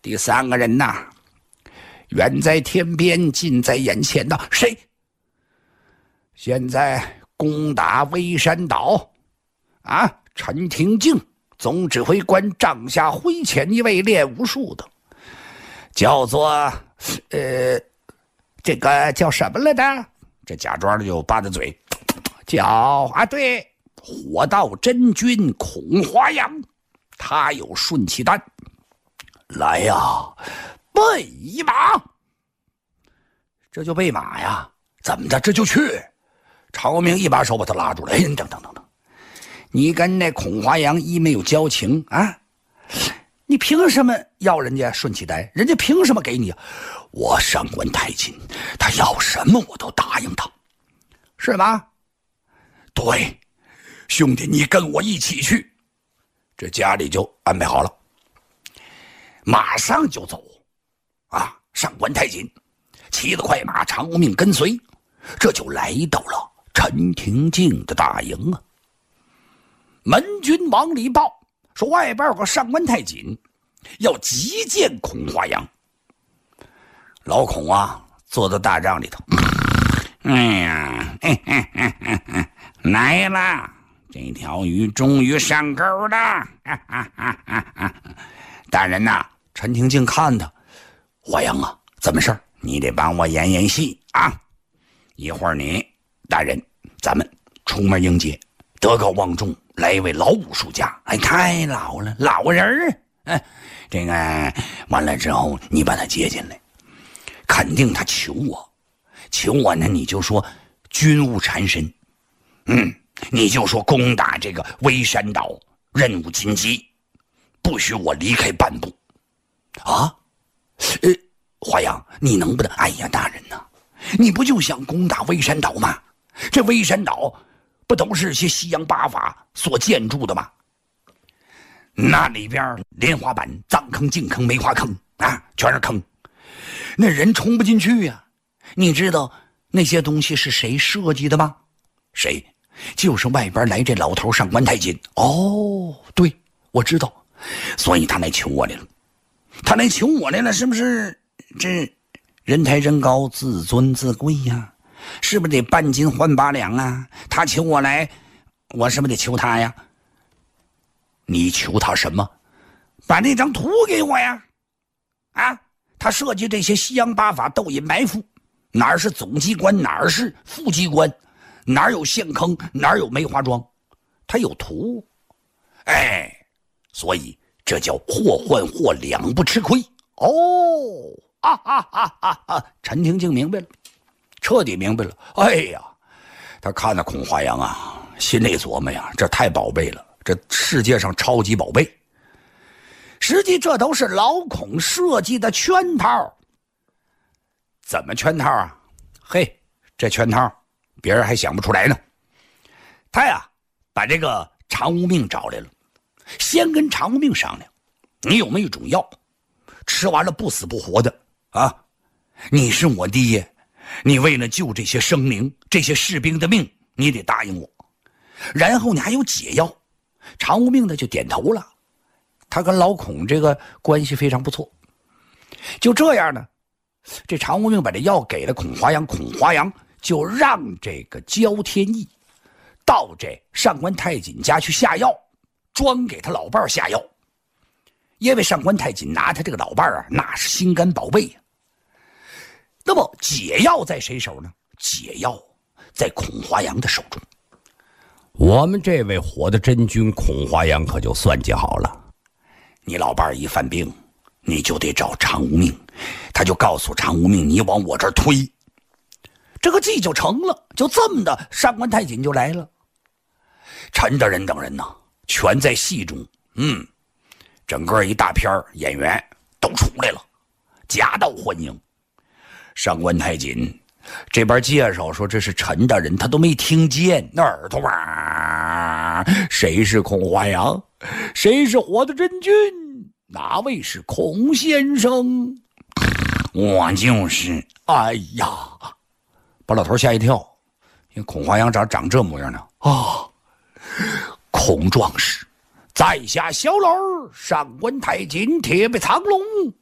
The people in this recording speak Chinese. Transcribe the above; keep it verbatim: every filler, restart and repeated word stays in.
第三个人呐，远在天边，近在眼前的谁？现在攻打微山岛，啊，陈廷敬总指挥官帐下麾遣一位练武术的，叫做呃，这个叫什么来着？这假装的就扒着嘴，叫啊，对，火道真君孔华阳，他有顺气丹，来呀，备马。这就备马呀？怎么的？这就去？常无命一把手把他拉住了，哎，等等等等，你跟那孔华阳一没有交情啊？你凭什么要人家顺气丹？人家凭什么给你？我上官太金，他要什么我都答应他，是吗？对，兄弟，你跟我一起去。这家里就安排好了，马上就走啊！上官太金骑着快马，常无命跟随，这就来到了陈廷敬的大营啊。门军往里报说，外边有个上官太锦要急见孔华阳。老孔啊，坐在大帐里头，哎呀，嘿嘿嘿嘿嘿，来了，这条鱼终于上钩了。哈哈哈哈哈！大人呐、啊，陈廷敬看他，华阳啊，怎么事？你得帮我演演戏啊！一会儿你大人，咱们出门迎接，德高望重，来一位老武术家。哎，太老了，老人儿。哎，这个完了之后，你把他接进来，肯定他求我，求我呢，你就说军务缠身，嗯，你就说攻打这个微山岛任务紧急，不许我离开半步。啊，呃。华阳，你能不能？哎呀，大人呐、啊，你不就想攻打微山岛吗？这微山岛不都是些西洋八法所建筑的吗？那里边莲花板、脏坑、净坑、梅花坑啊，全是坑，那人冲不进去呀、啊。你知道那些东西是谁设计的吗？谁？就是外边来这老头上官太金。哦，对，我知道，所以他来求我来了。他来求我来了，是不是？这人抬人高，自尊自贵呀，是不是得半斤换八两啊？他求我来，我是不是得求他呀？你求他什么？把那张图给我呀！啊，他设计这些西洋八法斗隐埋伏，哪儿是总机关，哪儿是副机关，哪儿有陷坑，哪儿有梅花桩，他有图。哎，所以这叫货换货，两不吃亏。哦。啊啊啊啊啊！陈廷敬明白了，彻底明白了。哎呀，他看到孔华阳啊，心里琢磨呀，这太宝贝了，这世界上超级宝贝。实际这都是老孔设计的圈套。怎么圈套啊？嘿，这圈套别人还想不出来呢。他呀，把这个常无命找来了，先跟常无命商量，你有没有一种药，吃完了不死不活的。啊，你是我爹，你为了救这些生灵，这些士兵的命，你得答应我。然后你还有解药。常无命的就点头了，他跟老孔这个关系非常不错。就这样呢，这常无命把这药给了孔华阳，孔华阳就让这个焦天意到这上官太锦家去下药，专给他老伴下药。因为上官太锦拿他这个老伴啊，那是心肝宝贝呀。那么解药在谁手呢？解药在孔华阳的手中。 我们这位火的真君孔华阳可就算计好了。 你老伴一犯病，你就得找常无命，他就告诉常无命，你往我这儿推，这个计就成了。就这么的，上官太锦就来了。陈大人等人呢，全在戏中，嗯，整个一大片演员都出来了，夹道欢迎。上官太锦这边介绍说这是陈大人，他都没听见，那耳朵啊，谁是孔华阳，谁是火的真君，哪位是孔先生？我就是。哎呀，把老头吓一跳，因为孔华阳长长这模样呢。啊，孔壮士，在下小楼上官太锦，铁背苍龙，